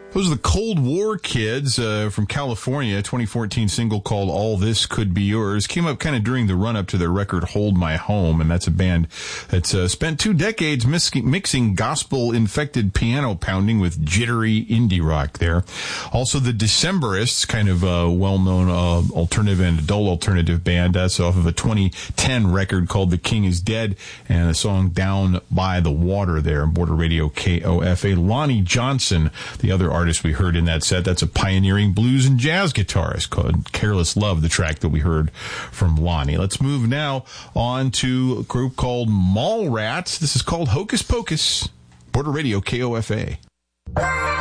Those are the Cold War Kids from California, 2014 single called All This Could Be Yours. Came up kind of during the run-up to their record Hold My Home, and that's a band that's spent 2 decades mixing gospel-infected piano pounding with jittery indie rock there. Also, the Decemberists, kind of a well-known alternative and adult alternative band. That's off of a 2010 record called The King Is Dead, and a song Down by the Water there, Border Radio KOFA. Lonnie Johnson, the other artist we heard in that set, that's a pioneering blues and jazz guitarist called Careless Love, the track that we heard from Lonnie. Let's move now on to a group called Mallrats. This is called Hocus Pocus, Border Radio KOFA.